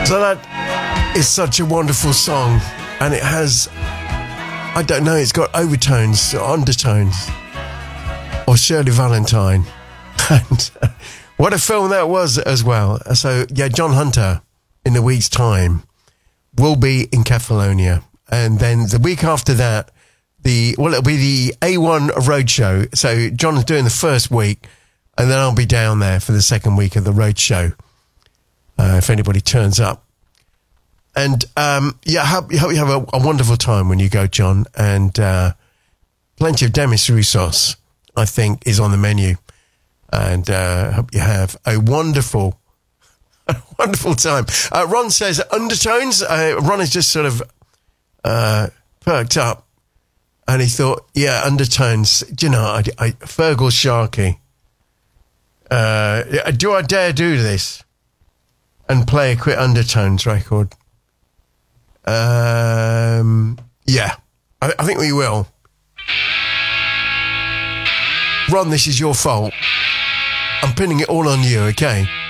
So that is such a wonderful song, and it has, I don't know, it's got overtones, undertones, or Shirley Valentine. And what a film that was as well. So, yeah, John Hunter, in a week's time, will be in Catalonia. And then the week after that, it'll be the A1 Roadshow. So John's doing the first week, and then I'll be down there for the second week of the Roadshow, if anybody turns up. And, yeah, I hope you have a wonderful time when you go, John. And plenty of Demis Roussos, I think, is on the menu. And I hope you have a wonderful time. Ron says undertones. Ron is just sort of perked up, and he thought, yeah, undertones. Do you know, Fergal Sharkey. Do I dare do this and play a quick undertones record? Yeah, I think we will. Ron, this is your fault. I'm pinning it all on you, okay?